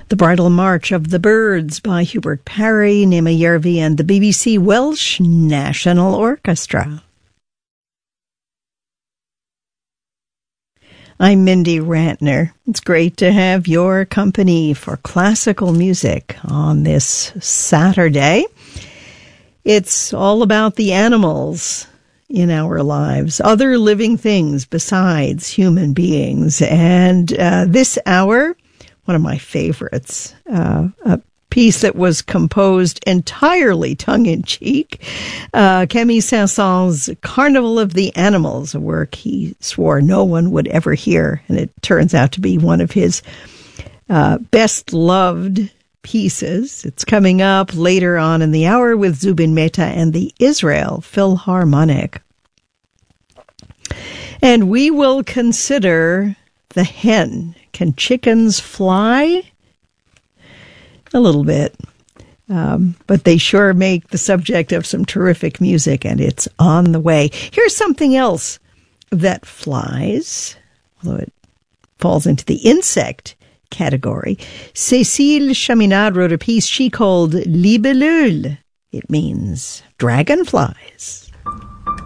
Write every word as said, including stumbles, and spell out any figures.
The Bridal March of the Birds by Hubert Parry, Nema Järvi, and the B B C Welsh National Orchestra. I'm Mindy Rantner. It's great to have your company for classical music on this Saturday. It's all about the animals in our lives, other living things besides human beings. And uh, this hour, one of my favorites, uh, a piece that was composed entirely tongue-in-cheek, uh, Camille Saint-Saëns' Carnival of the Animals, a work he swore no one would ever hear, and it turns out to be one of his uh, best-loved pieces. It's coming up later on in the hour with Zubin Mehta and the Israel Philharmonic. And we will consider the hen. Can chickens fly? A little bit. Um, but they sure make the subject of some terrific music, and it's on the way. Here's something else that flies, although it falls into the insect category. Cécile Chaminade wrote a piece she called Libellule. It means dragonflies.